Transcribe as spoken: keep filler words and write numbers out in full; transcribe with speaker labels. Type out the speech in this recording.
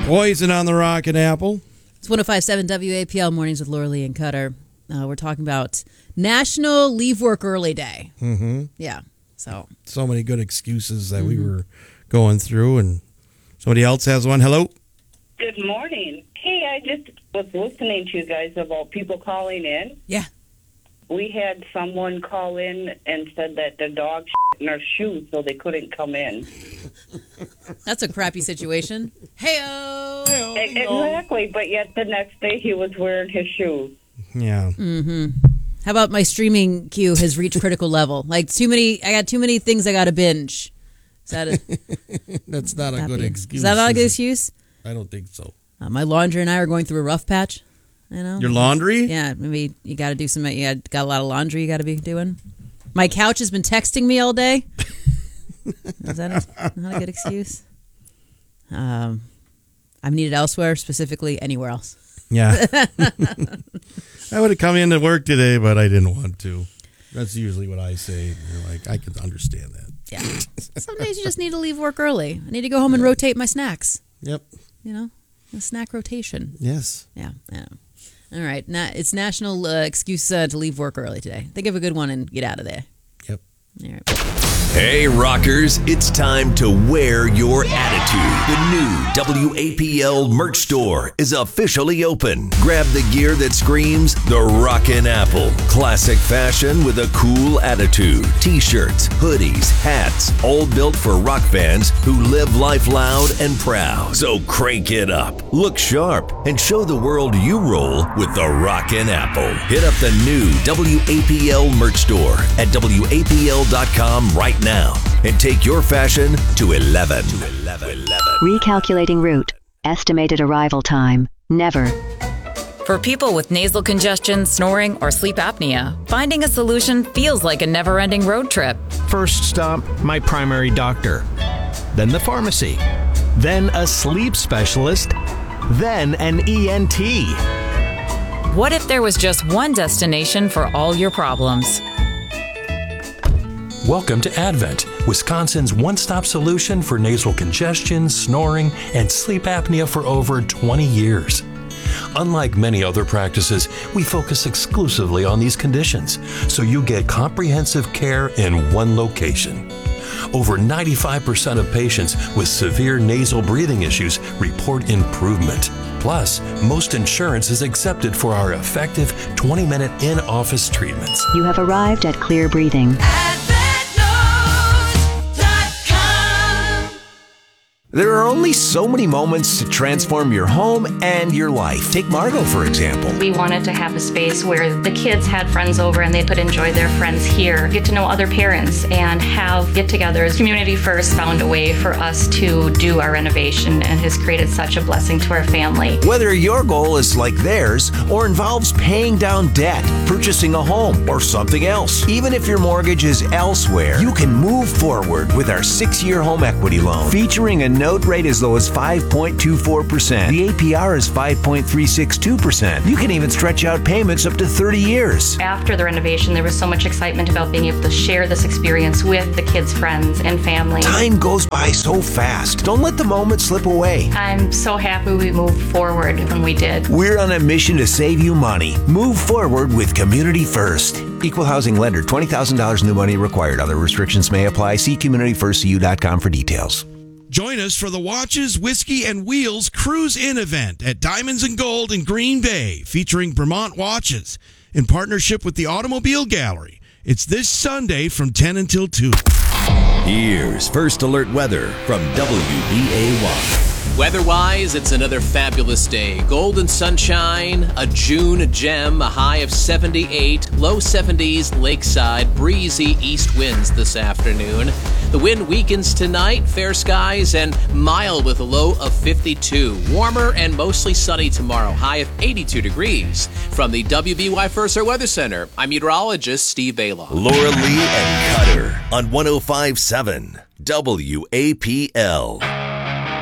Speaker 1: Poison on the Rockin' Apple.
Speaker 2: It's one oh five point seven W A P L Mornings with Laura Lee and Cutter. Uh, we're talking about National Leave Work Early Day.
Speaker 1: Mm-hmm.
Speaker 2: Yeah. So
Speaker 1: so many good excuses that mm-hmm. we were going through, and somebody else has one. Hello.
Speaker 3: Good morning. Hey, I just was listening to you guys about people calling in.
Speaker 2: Yeah.
Speaker 3: We had someone call in and said that the dog shit in their shoes, so they couldn't come in.
Speaker 2: That's a crappy situation. Hey-o!
Speaker 3: Hey-o. Exactly, but yet the next day he was wearing his shoes.
Speaker 1: Yeah.
Speaker 2: Mm-hmm. How about my streaming queue has reached critical level? Like too many, I got too many things I got to binge. Is that a,
Speaker 1: That's not a good excuse.
Speaker 2: Is that not a good excuse?
Speaker 1: I don't think so.
Speaker 2: Uh, my laundry and I are going through a rough patch. You know,
Speaker 1: your laundry?
Speaker 2: Yeah, maybe you got to do some. You got a lot of laundry you got to be doing. My couch has been texting me all day. Is that a, not a good excuse? Um, I'm needed elsewhere, specifically anywhere else.
Speaker 1: Yeah. I would have come in to work today, but I didn't want to. That's usually what I say. You're like, I can understand that.
Speaker 2: Yeah. Some days you just need to leave work early. I need to go home and rotate my snacks.
Speaker 1: Yep.
Speaker 2: You know, a snack rotation.
Speaker 1: Yes.
Speaker 2: Yeah. Yeah. All right. Now, it's National uh, Excuse uh, to leave work early today. Think of a good one and get out of there.
Speaker 1: Yep.
Speaker 2: All right.
Speaker 4: Hey, rockers, it's time to wear your attitude. The new W A P L merch store is officially open. Grab the gear that screams the Rockin' Apple. Classic fashion with a cool attitude. T-shirts, hoodies, hats, all built for rock fans who live life loud and proud. So crank it up, look sharp, and show the world you roll with the Rockin' Apple. Hit up the new W A P L merch store at W A P L dot com right now. Now and take your fashion to eleven. To eleven. eleven.
Speaker 5: Recalculating route. Estimated arrival time. Never.
Speaker 6: For people with nasal congestion, snoring, or sleep apnea, finding a solution feels like a never-ending road trip.
Speaker 7: First stop, my primary doctor. Then the pharmacy. Then a sleep specialist. Then an E N T.
Speaker 6: What if there was just one destination for all your problems?
Speaker 8: Welcome to Advent, Wisconsin's one-stop solution for nasal congestion, snoring, and sleep apnea for over twenty years. Unlike many other practices, we focus exclusively on these conditions, so you get comprehensive care in one location. Over ninety-five percent of patients with severe nasal breathing issues report improvement. Plus, most insurance is accepted for our effective twenty-minute in-office treatments.
Speaker 5: You have arrived at Clear Breathing.
Speaker 4: There are only so many moments to transform your home and your life. Take Margot, for example.
Speaker 9: We wanted to have a space where the kids had friends over and they could enjoy their friends here, get to know other parents, and have get-togethers. Community First found a way for us to do our renovation and has created such a blessing to our family.
Speaker 4: Whether your goal is like theirs or involves paying down debt, purchasing a home, or something else, even if your mortgage is elsewhere, you can move forward with our six-year home equity loan, featuring a note rate as low as five point two four percent. The A P R is five point three six two percent. You can even stretch out payments up to thirty years.
Speaker 9: After the renovation, there was so much excitement about being able to share this experience with the kids' friends and family.
Speaker 4: Time goes by so fast. Don't let the moment slip away.
Speaker 9: I'm so happy we moved forward when we did.
Speaker 4: We're on a mission to save you money. Move forward with Community First. Equal housing lender, twenty thousand dollars new money required. Other restrictions may apply. See community first c u dot com for details.
Speaker 1: Join us for the Watches, Whiskey, and Wheels Cruise-In event at Diamonds and Gold in Green Bay, featuring Vermont Watches in partnership with the Automobile Gallery. It's this Sunday from ten until two.
Speaker 4: Here's First Alert Weather from W B A one.
Speaker 10: Weather-wise, it's another fabulous day. Golden sunshine, a June gem, a high of seventy-eight, low seventies lakeside, breezy east winds this afternoon. The wind weakens tonight, fair skies, and mild with a low of fifty-two. Warmer and mostly sunny tomorrow, high of eighty-two degrees. From the W B Y First Alert Weather Center, I'm meteorologist Steve Bailoff.
Speaker 4: Laura Lee and Cutter on one oh five point seven W A P L.